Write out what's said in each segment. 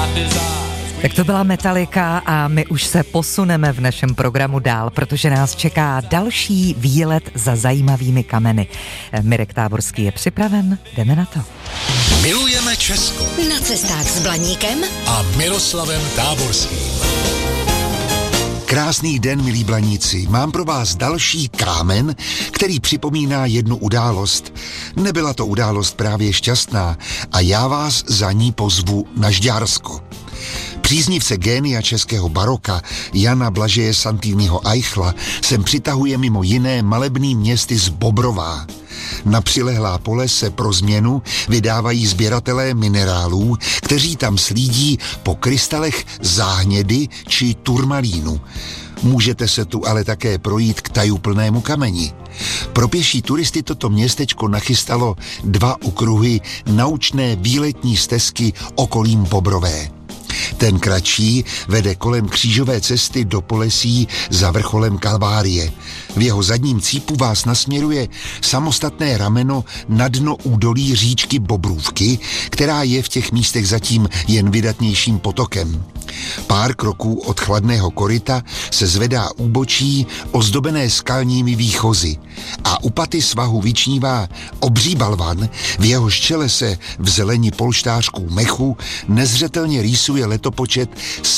Tak to byla Metallica a my už se posuneme v našem programu dál, protože nás čeká další výlet za zajímavými kameny. Mirek Táborský je připraven, jdeme na to. Milujeme Česko. Na cestách s Blaníkem A Miroslavem Táborským. Krásný den, milí Blaníci. Mám pro vás další kámen, který připomíná jednu událost. Nebyla to událost právě šťastná a já vás za ní pozvu na Žďársko. Příznivce génia českého baroka Jana Blažeje Santýnyho Eichla sem přitahuje mimo jiné malebný městy z Bobrová. Na přilehlá pole se pro změnu vydávají sběratelé minerálů, kteří tam slídí po krystalech záhnědy či turmalínu. Můžete se tu ale také projít k tajuplnému kameni. Pro pěší turisty toto městečko nachystalo 2 okruhy naučné výletní stezky okolím Bobrové. Ten kratší vede kolem křížové cesty do Polesí za vrcholem Kalvárie. V jeho zadním cípu vás nasměruje samostatné rameno na dno údolí říčky Bobrůvky, která je v těch místech zatím jen vydatnějším potokem. Pár kroků od chladného koryta se zvedá úbočí ozdobené skalními výchozy a u paty svahu vyčnívá obří balvan, v jehož čele se v zeleni polštářků mechu nezřetelně rýsuje letopočet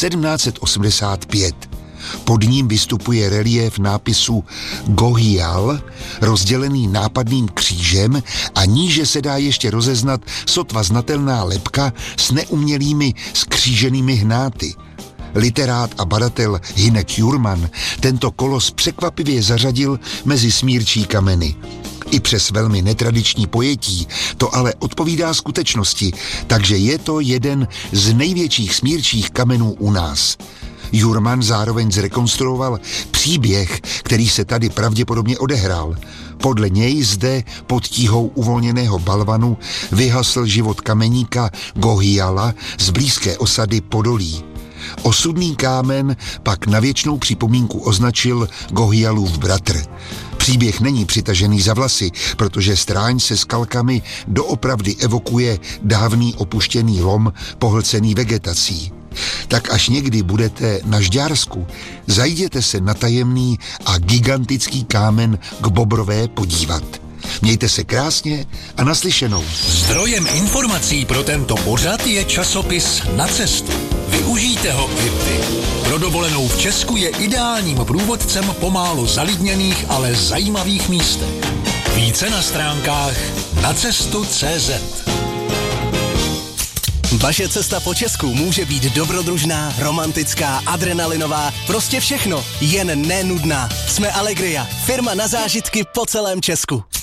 1785. Pod ním vystupuje reliéf nápisu Gohial, rozdělený nápadným křížem a níže se dá ještě rozeznat sotva znatelná lebka s neumělými skříženými hnáty. Literát a badatel Hynek Jurman tento kolos překvapivě zařadil mezi smírčí kameny. I přes velmi netradiční pojetí to ale odpovídá skutečnosti, takže je to jeden z největších smírčích kamenů u nás. Jurman zároveň zrekonstruoval příběh, který se tady pravděpodobně odehrál. Podle něj zde pod tíhou uvolněného balvanu vyhasl život kameníka Gohiala z blízké osady Podolí. Osudný kámen pak na věčnou připomínku označil Gohialův bratr. Příběh není přitažený za vlasy, protože stráň se skalkami doopravdy evokuje dávný opuštěný lom pohlcený vegetací. Tak až někdy budete na Žďársku, zajděte se na tajemný a gigantický kámen k Bobrové podívat. Mějte se krásně a naslyšenou. Zdrojem informací pro tento pořad je časopis Na cestu. Využijte ho i vy. Pro dovolenou v Česku je ideálním průvodcem po málo zalidněných, ale zajímavých místech. Více na stránkách nacestu.cz. Vaše cesta po Česku může být dobrodružná, romantická, adrenalinová, prostě všechno, jen nenudná. Jsme Allegria, firma na zážitky po celém Česku.